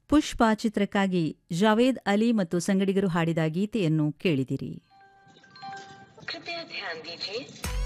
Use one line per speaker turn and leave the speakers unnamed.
ಪುಷ್ಪ ಚಿತ್ರಕ್ಕಾಗಿ ಜಾವೇದ್ ಅಲಿ ಮತ್ತು ಸಂಗಡಿಗರು ಹಾಡಿದ ಗೀತೆಯನ್ನು ಕೇಳಿದಿರಿ.
कृपया ध्यान दीजिए